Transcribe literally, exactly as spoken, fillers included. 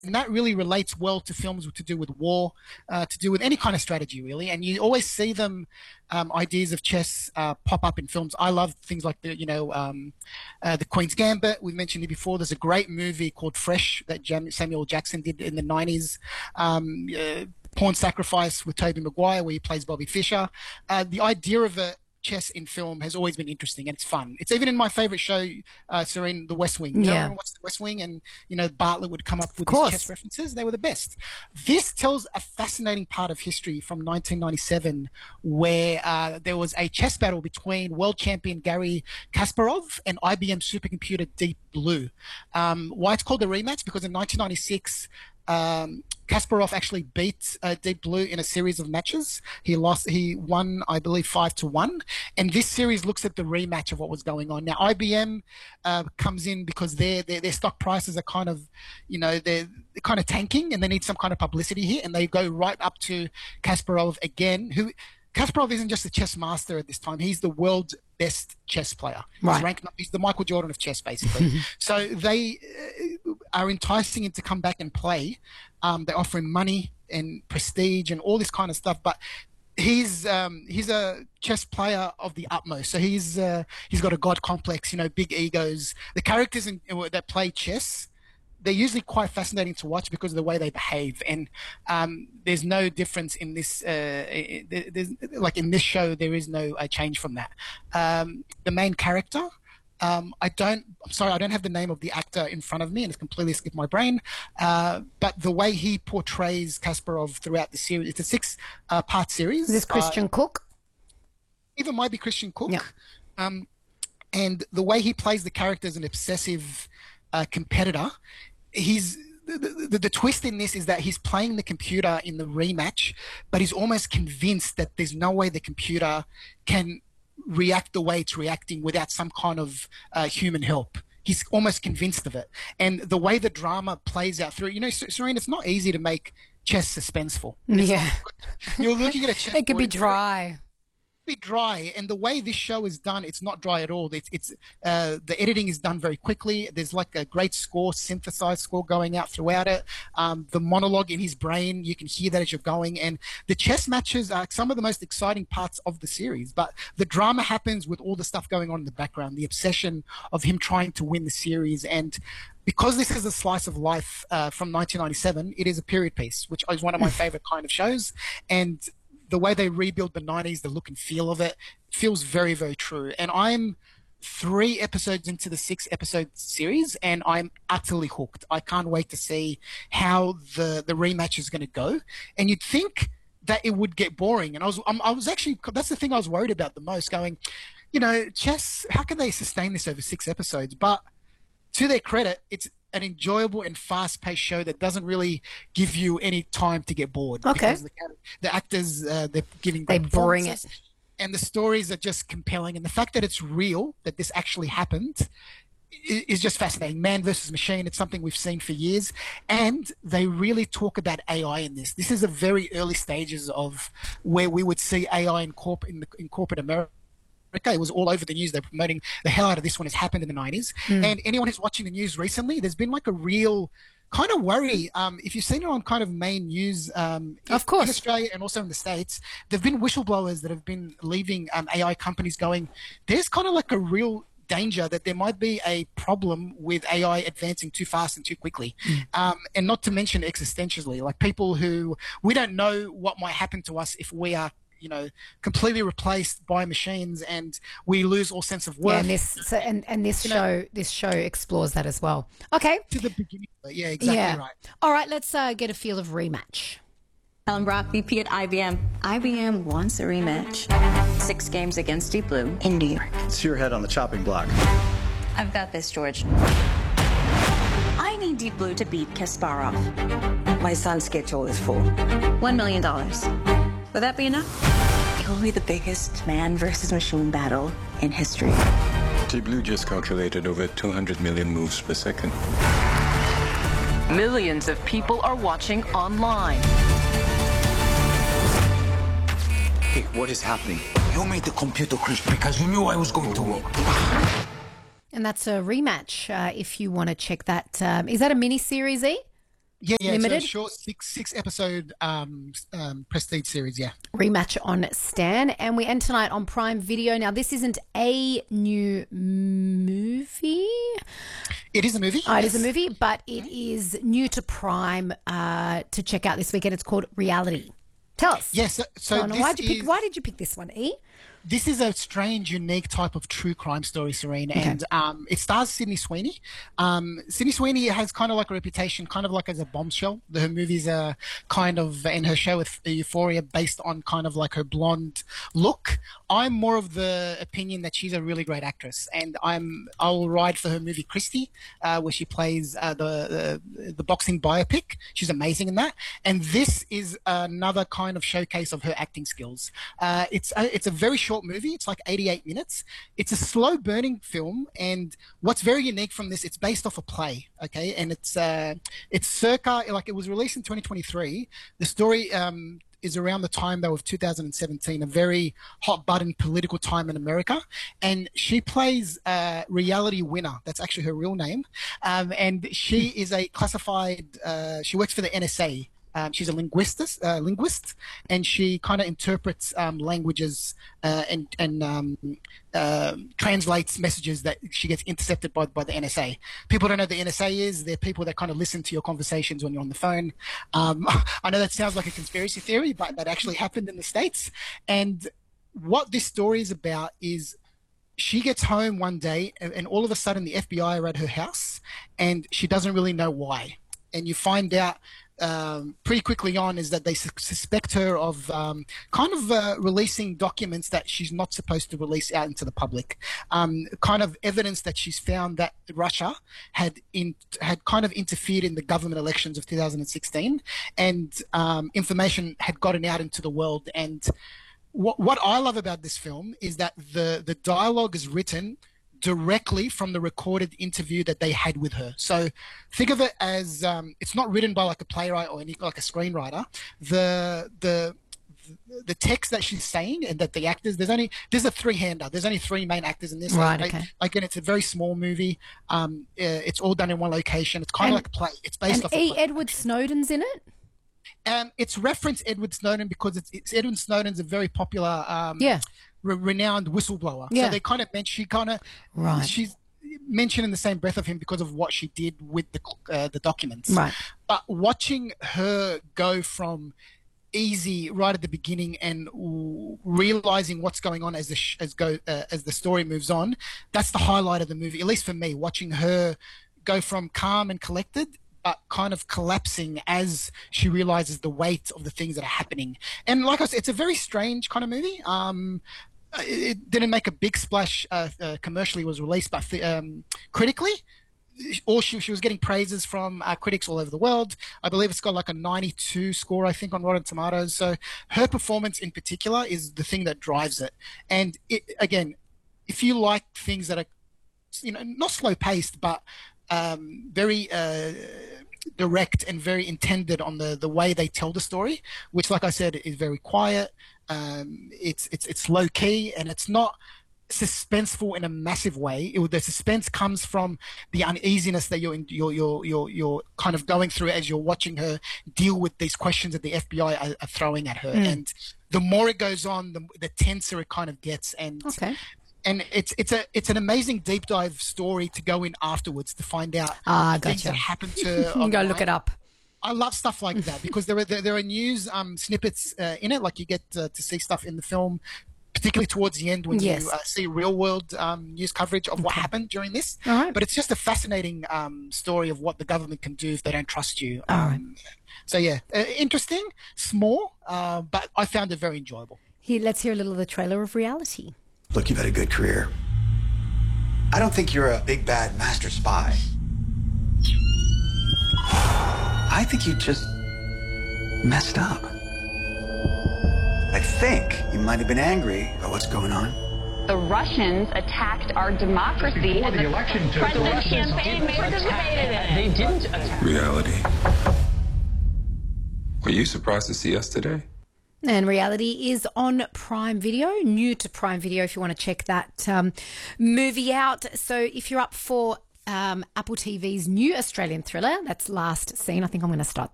and that really relates well to films to do with war, uh, to do with any kind of strategy, really. And you always see them, um, ideas of chess uh, pop up in films. I love things like the, you know, um, uh, the Queen's Gambit. We mentioned it before. There's a great movie called Fresh that Samuel Jackson did in the nineties. Um, uh, Pawn Sacrifice with Tobey Maguire, where he plays Bobby Fischer. Uh, the idea of a chess in film has always been interesting, and it's fun. It's even in my favorite show, uh, Serene, The West Wing. You Yeah. know, watch The West Wing, and you know Bartlett would come up with Of these course. chess references. They were the best. This tells a fascinating part of history from nineteen ninety-seven, where uh, there was a chess battle between world champion Garry Kasparov and I B M supercomputer Deep Blue. Um, why it's called a rematch? Because in nineteen ninety-six. Um, Kasparov actually beat uh, Deep Blue in a series of matches. He lost. He won, I believe, five to one. And this series looks at the rematch of what was going on. Now, I B M uh, comes in because their, their their stock prices are kind of, you know, they're, they're kind of tanking, and they need some kind of publicity here. And they go right up to Kasparov again, who. Kasparov isn't just a chess master at this time. He's the world's best chess player. Right. He's ranked, he's the Michael Jordan of chess, basically. So they uh, are enticing him to come back and play. Um, they offer him money and prestige and all this kind of stuff. But he's um, he's a chess player of the utmost. So he's uh, he's got a god complex, you know, big egos. The characters in, that play chess, they're usually quite fascinating to watch because of the way they behave, and um, there's no difference in this. Uh, there's, like in this show, there is no uh, change from that. Um, the main character, um, I don't. I'm sorry, I don't have the name of the actor in front of me, and it's completely skipped my brain. Uh, but the way he portrays Kasparov throughout the series, it's a six-part uh, series. Is this Christian uh, Cook? Even might be Christian Cook. Yeah. Um, and the way he plays the character as an obsessive uh, competitor. He's the, the, the twist in this is that he's playing the computer in the rematch, but he's almost convinced that there's no way the computer can react the way it's reacting without some kind of uh, human help. He's almost convinced of it. And the way the drama plays out through, you know, Serene, it's not easy to make chess suspenseful. It's Yeah. You're looking at a chess It could be board, dry. be dry, and the way this show is done, it's not dry at all. It's it's uh, the editing is done very quickly. There's like a great score, synthesized score going out throughout it. Um, the monologue in his brain, you can hear that as you're going, and the chess matches are some of the most exciting parts of the series. But the drama happens with all the stuff going on in the background, the obsession of him trying to win the series, and because this is a slice of life uh, from nineteen ninety-seven, it is a period piece, which is one of my favorite kind of shows, and the way they rebuild the nineties, the look and feel of it, feels very, very true. And I'm three episodes into the six episode series, and I'm utterly hooked. I can't wait to see how the, the rematch is going to go. And you'd think that it would get boring. And I was, I'm, I was actually, that's the thing I was worried about the most, going, you know, chess, how can they sustain this over six episodes? But to their credit, it's an enjoyable and fast-paced show that doesn't really give you any time to get bored. Okay. Because the, the actors, uh, they're giving They great bring it. performances, and the stories are just compelling. And the fact that it's real, that this actually happened, i- is just fascinating. Man versus machine, it's something we've seen for years. And they really talk about A I in this. This is the very early stages of where we would see A I in, corp- in, the, in corporate America. Okay, it was all over the news. They're promoting the hell out of this when it's happened in the nineties. Mm. And anyone who's watching the news recently, there's been like a real kind of worry. Um, if you've seen it on kind of main news, um, Of course. in Australia and also in the States, there've been whistleblowers that have been leaving um, A I companies going, there's kind of like a real danger that there might be a problem with A I advancing too fast and too quickly. Mm. Um, and not to mention existentially, like people who, we don't know what might happen to us if we are, you know, completely replaced by machines and we lose all sense of worth. Yeah, and this so, and, and this You know- show this show explores that as well. Okay. To the beginning. Yeah, exactly yeah. right. All right, let's uh, get a feel of rematch. Ellen Brock, V P at I B M. I B M wants a rematch. Six games against Deep Blue in New York. It's your head on the chopping block. I've got this, George. I need Deep Blue to beat Kasparov. My son's schedule is full. One million dollars. Would that be enough? It will be the biggest man versus machine battle in history. Deep Blue just calculated over two hundred million moves per second. Millions of people are watching online. Hey, what is happening? You made the computer crash because you knew I was going to win. And that's a rematch uh, if you want to check that. Um, is that a mini series, E? Yeah, yeah. Limited? It's a short six six episode um, um, prestige series. Yeah. Rematch on Stan, and we end tonight on Prime Video. Now, this isn't a new movie. It is a movie. Oh, it is yes. a movie, but it is new to Prime uh, to check out this weekend. It's called Reality. Tell us. Yes. So, so Donna, this why did you is, pick? Why did you pick this one, E? This is a strange, unique type of true crime story, Serena, and um, it stars Sydney Sweeney. Um, Sydney Sweeney has kind of like a reputation, kind of like as a bombshell. Her movies are kind of, and her show with Euphoria, based on kind of like her blonde look. I'm more of the opinion that she's a really great actress, and I'm I'll ride for her movie Christie, uh, where she plays uh, the, the the boxing biopic. She's amazing in that, and this is another kind of showcase of her acting skills. Uh, it's a, it's a very short movie. It's like eighty-eight minutes. It's a slow burning film, and what's very unique from this, it's based off a play, okay, and it's uh it's circa, like, it was released in twenty twenty-three. The story um is around the time though of two thousand seventeen, a very hot button political time in America, and she plays a reality winner. That's actually her real name, um and she is a classified uh she works for the N S A. Um, she's a linguist, uh, linguist, and she kind of interprets um, languages uh, and and um, uh, translates messages that she gets intercepted by by the N S A. People don't know what the N S A is. They're people that kind of listen to your conversations when you're on the phone. Um, I know that sounds like a conspiracy theory, but that actually happened in the States. And what this story is about is, she gets home one day, and, and all of a sudden the F B I are at her house, and she doesn't really know why. And you find out Um, pretty quickly on is that they su- suspect her of um, kind of uh, releasing documents that she's not supposed to release out into the public. Um, kind of evidence that she's found that Russia had in, had kind of interfered in the government elections of two thousand sixteen, and um, information had gotten out into the world. And what, what I love about this film is that the the dialogue is written directly from the recorded interview that they had with her. So think of it as um, it's not written by like a playwright or any like a screenwriter. The the the text that she's saying, and that the actors, there's only there's a three-hander. There's only three main actors in this. Right. Like, Okay. Again, it's a very small movie. Um, uh, it's all done in one location. It's kind And- of like a play. It's based And off. A E. play. Edward Snowden's in it. Um, it's referenced Edward Snowden because it's, it's Edward Snowden's a very popular, um, Yeah. re- renowned whistleblower. Yeah. So they kind of mentioned, she kind of, Right. she's mentioned in the same breath of him because of what she did with the uh, the documents. Right. But watching her go from easy right at the beginning and w- realizing what's going on as the sh- as go uh, as the story moves on, that's the highlight of the movie. At least for me, watching her go from calm and collected, but kind of collapsing as she realizes the weight of the things that are happening. And like I said, it's a very strange kind of movie. Um, it, it didn't make a big splash uh, uh, commercially. It was released, but um, critically, or she, she was getting praises from uh, critics all over the world. I believe it's got like a ninety-two score, I think, on Rotten Tomatoes. So her performance in particular is the thing that drives it. And it, again, if you like things that are, you know, not slow paced, but um, very uh, direct and very intended on the, the way they tell the story, which, like I said, is very quiet. Um, it's it's it's low key, and it's not suspenseful in a massive way. It, the suspense comes from the uneasiness that you're, in, you're you're you're you're kind of going through as you're watching her deal with these questions that the F B I are, are throwing at her. Mm. And the more it goes on, the, the tenser it kind of gets. And Okay. And it's it's a it's an amazing deep dive story to go in afterwards to find out Ah, things gotcha. that happened to her. You go look it up. I love stuff like that because there are there, there are news um, snippets uh, in it. Like you get uh, to see stuff in the film, particularly towards the end when Yes. you uh, see real world um, news coverage of what happened during this. All right. But it's just a fascinating um, story of what the government can do if they don't trust you. All right. Um, so yeah, uh, interesting, small, uh, but I found it very enjoyable. Here, let's hear a little of the trailer of Reality. Look, you've had a good career. I don't think you're a big bad master spy. I think you just messed up. I think you might have been angry about what's going on. The Russians attacked our democracy. Before the election, the President's Russians campaign didn't participated in it. They didn't attack. Reality. Were you surprised to see us today? And Reality is on Prime Video, new to Prime Video if you want to check that um, movie out. So if you're up for um, Apple T V's new Australian thriller. That's Last Seen. I think I'm going to start